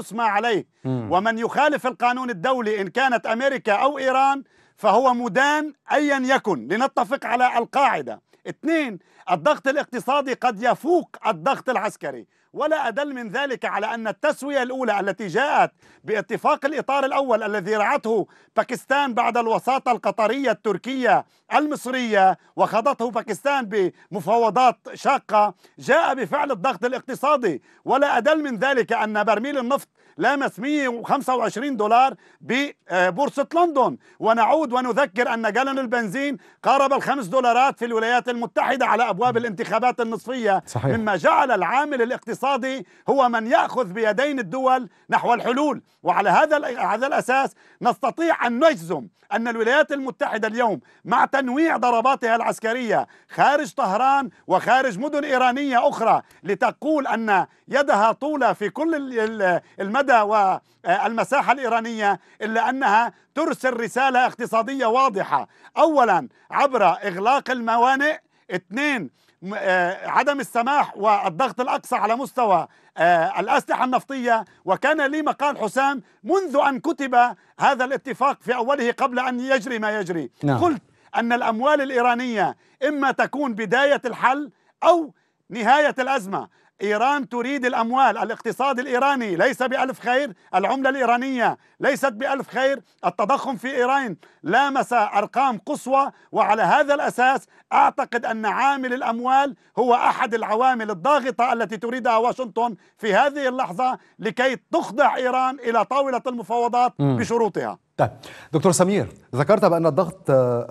يسمى عليه، ومن يخالف القانون الدولي إن كانت أمريكا أو إيران فهو مدان أيا يكن. لنتفق على القاعدة. 2. الضغط الاقتصادي قد يفوق الضغط العسكري، ولا أدل من ذلك على أن التسوية الأولى التي جاءت باتفاق الإطار الأول الذي رعته باكستان بعد الوساطة القطرية التركية المصرية وخاضته باكستان بمفاوضات شاقة، جاء بفعل الضغط الاقتصادي. ولا أدل من ذلك أن برميل النفط لامس $125 ببورصة لندن، ونعود ونذكر أن جالون البنزين قارب $5 في الولايات المتحدة على أبواب الانتخابات النصفية. صحيح. مما جعل العامل الاقتصادي هو من يأخذ بيدين الدول نحو الحلول. وعلى هذا الأساس نستطيع أن نجزم أن الولايات المتحدة اليوم مع تنويع ضرباتها العسكرية خارج طهران وخارج مدن إيرانية أخرى لتقول أن يدها طولة في كل المدى والمساحة الإيرانية، إلا أنها ترسل رسالة اقتصادية واضحة. أولا عبر إغلاق الموانئ، 2 عدم السماح والضغط الأقصى على مستوى الأسلحة النفطية. وكان لي مقال حسام منذ أن كتب هذا الاتفاق في أوله قبل أن يجري ما يجري. قلت أن الأموال الإيرانية إما تكون بداية الحل أو نهاية الأزمة. إيران تريد الأموال، الاقتصاد الإيراني ليس بألف خير، العملة الإيرانية ليست بألف خير، التضخم في إيران لامس أرقام قصوى. وعلى هذا الأساس أعتقد أن عامل الأموال هو أحد العوامل الضاغطة التي تريدها واشنطن في هذه اللحظة لكي تخضع إيران إلى طاولة المفاوضات بشروطها. طيب دكتور سمير، ذكرت بأن الضغط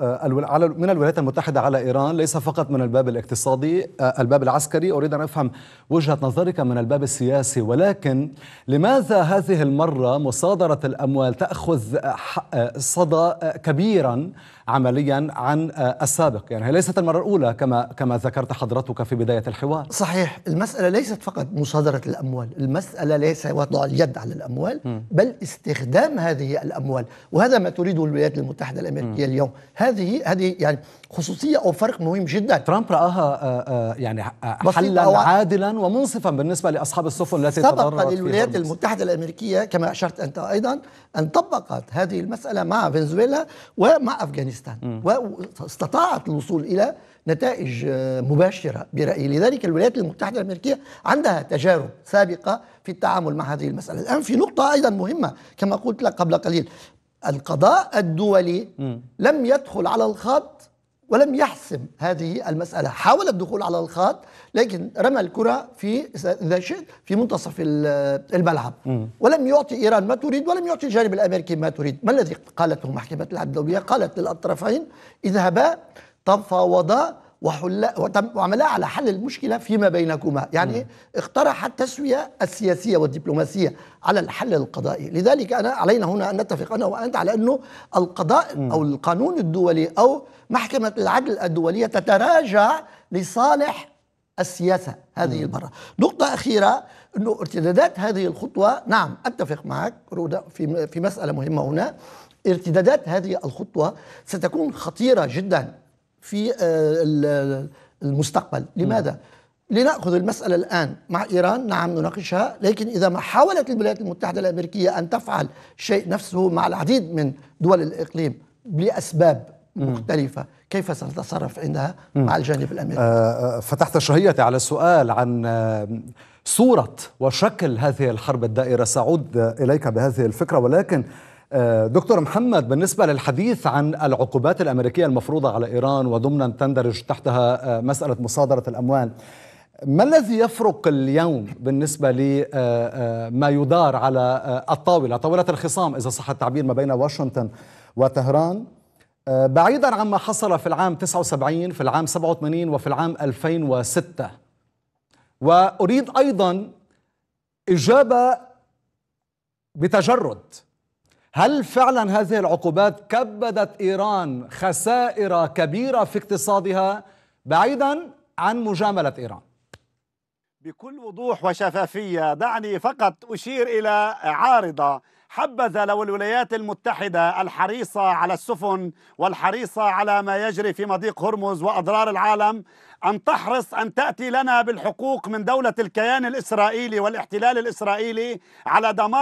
من الولايات المتحدة على إيران ليس فقط من الباب الاقتصادي، الباب العسكري. أريد أن أفهم وجهة نظرك من الباب السياسي، ولكن لماذا هذه المرة مصادرة الأموال تأخذ صدى كبيرا عمليا عن السابق؟ يعني هي ليست المرة الأولى كما ذكرت حضرتك في بداية الحوار. صحيح، المسألة ليست فقط مصادرة الأموال، المسألة ليس وضع اليد على الأموال بل استخدام هذه الأموال، وهذا ما تريده الولايات المتحدة الأمريكية اليوم. هذه يعني خصوصية أو فرق مهم جدا. ترامب رآها يعني حلا عادلا ومنصفا بالنسبة لأصحاب السفن التي تضررت. سبق للولايات المتحدة الأمريكية كما أشرت أنت أيضا أن طبقت هذه المسألة مع فنزويلا ومع أفغانستان، واستطاعت الوصول إلى نتائج مباشرة برأيي. لذلك الولايات المتحدة الأمريكية عندها تجارب سابقة في التعامل مع هذه المسألة. الآن في نقطة أيضا مهمة كما قلت لك قبل قليل، القضاء الدولي لم يدخل على الخط ولم يحسم هذه المسألة. حاول الدخول على الخط لكن رمى الكرة في منتصف الملعب، ولم يعطي إيران ما تريد ولم يعطي الجانب الأمريكي ما تريد. ما الذي قالته محكمة العدل الدولية؟ قالت للطرفين اذهبا تفاوضا وعملا على حل المشكلة فيما بينكما، يعني اقترح التسوية السياسية والدبلوماسية على الحل القضائي. لذلك علينا هنا أن نتفق أنا وأنت على أنه القضاء أو القانون الدولي أو محكمة العدل الدولية تتراجع لصالح السياسة هذه المرة. نقطة أخيرة، أنه ارتدادات هذه الخطوة، نعم أتفق معك رودة في مسألة مهمة هنا، ارتدادات هذه الخطوة ستكون خطيرة جدا في المستقبل. لماذا؟ لنأخذ المسألة الآن مع إيران، نعم نناقشها، لكن إذا ما حاولت الولايات المتحدة الأمريكية أن تفعل شيء نفسه مع العديد من دول الإقليم لأسباب مختلفة، كيف سنتصرف عندها مع الجانب الأمريكي؟ فتحت شهيتي على السؤال عن صورة وشكل هذه الحرب الدائرة، سأعود إليك بهذه الفكرة. ولكن دكتور محمد، بالنسبة للحديث عن العقوبات الأمريكية المفروضة على إيران وضمنا تندرج تحتها مسألة مصادرة الأموال، ما الذي يفرق اليوم بالنسبة لما يدار على طاولة الخصام إذا صح التعبير ما بين واشنطن وطهران، بعيدا عما حصل في العام 79 في العام 87 وفي العام 2006؟ وأريد أيضا إجابة بتجرد، هل فعلا هذه العقوبات كبدت إيران خسائر كبيرة في اقتصادها بعيدا عن مجاملة إيران؟ بكل وضوح وشفافية دعني فقط أشير إلى عارضة. حبذا لو الولايات المتحدة الحريصة على السفن والحريصة على ما يجري في مضيق هرمز وأضرار العالم أن تحرص أن تأتي لنا بالحقوق من دولة الكيان الإسرائيلي والاحتلال الإسرائيلي على ضمان